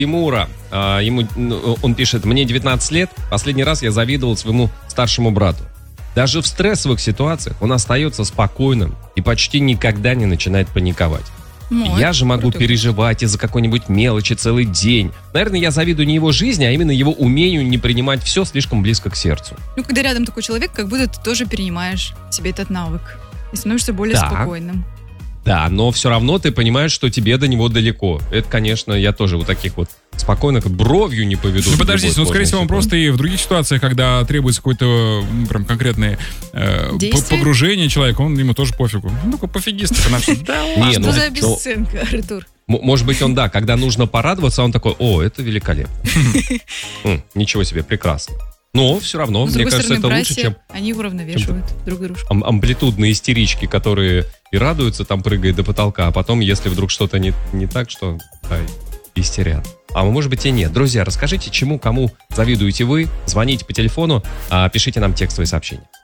Тимура. Он пишет: мне 19 лет, последний раз я завидовал своему старшему брату. Даже в стрессовых ситуациях он остается спокойным и почти никогда не начинает паниковать. Я же могу переживать из-за какой-нибудь мелочи целый день. Наверное, я завидую не его жизни, а именно его умению не принимать все слишком близко к сердцу. Когда рядом такой человек, как будто ты тоже перенимаешь себе этот навык и становишься более спокойным. Да, но все равно ты понимаешь, что тебе до него далеко. Это, конечно, я тоже вот таких вот спокойно, как бровью не поведу. Подождите, скорее всего, он просто и в других ситуациях, когда требуется какое-то прям конкретное погружение человека, ему тоже пофигу. Такой пофигист. Что за обесценка, Артур? Может быть, он, когда нужно порадоваться, он такой: о, это великолепно. Ничего себе, прекрасно. Но все равно, мне кажется, это лучше, чем... Они уравновешивают друг дружку. Амплитудные истерички, которые и радуются, там прыгают до потолка, а потом, если вдруг что-то не так, что истерят. А может быть и нет. Друзья, расскажите, кому завидуете вы. Звоните по телефону, пишите нам текстовые сообщения.